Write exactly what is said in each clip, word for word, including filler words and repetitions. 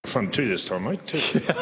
front too this time, mate.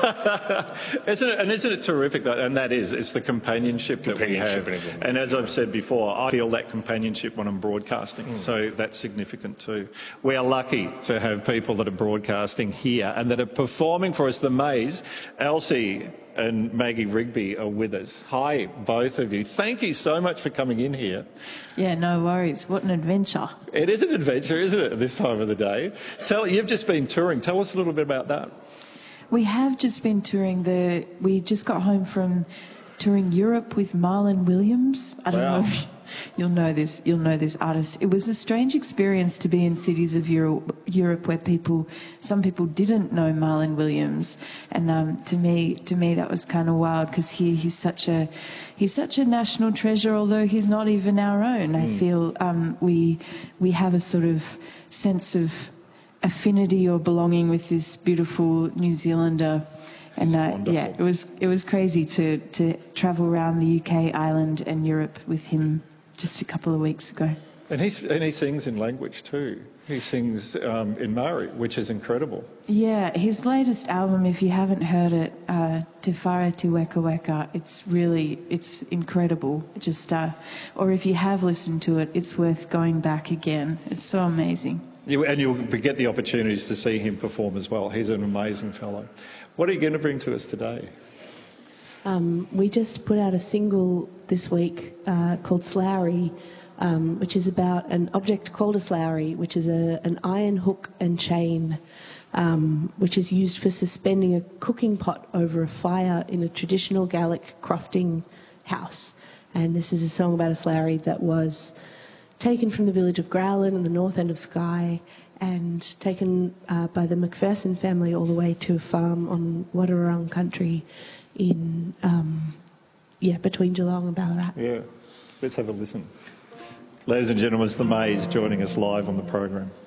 isn't it, and isn't it terrific? That, and that is, it's the companionship, companionship that we have. and, and as I've said before, I feel that companionship when I'm broadcasting, mm. so that's significant too. We are lucky to have people that are broadcasting here and that are performing for us. The Mays, Elsie and Maggie Rigby are with us. Hi, both of you. Thank you so much for coming in here. Yeah, no worries. What an adventure. It is an adventure, isn't it, at this time of the day? Tell, you've just been touring. Tell us a little bit about that. We have just been touring. The. We just got home from touring Europe with Marlon Williams. I don't wow. know if you'll know this. You'll know this artist. It was a strange experience to be in cities of Europe, Europe where people, some people didn't know Marlon Williams, and um, to me, to me that was kind of wild because here he's such a, he's such a national treasure. Although he's not even our own, mm. I feel um, we we have a sort of sense of affinity or belonging with this beautiful New Zealander. And uh, yeah, it was it was crazy to to travel around the U K, Ireland, and Europe with him just a couple of weeks ago. And he and he sings in language too. He sings um, in Maori, which is incredible. Yeah, his latest album, if you haven't heard it, uh, Te Whare Te Weka Weka, it's really it's incredible. Just uh, or if you have listened to it, it's worth going back again. It's so amazing. You, and you'll get the opportunities to see him perform as well. He's an amazing fellow. What are you going to bring to us today? Um, we just put out a single this week uh, called Slowry, um, which is about an object called a slowry, which is a, an iron hook and chain, um, which is used for suspending a cooking pot over a fire in a traditional Gaelic crofting house. And this is a song about a slowry that was taken from the village of Growlin in the north end of Skye and taken uh, by the Macpherson family all the way to a farm on Wadawurrung country in, um, yeah, between Geelong and Ballarat. Yeah, let's have a listen. Ladies and gentlemen, it's the Mays joining us live on the program.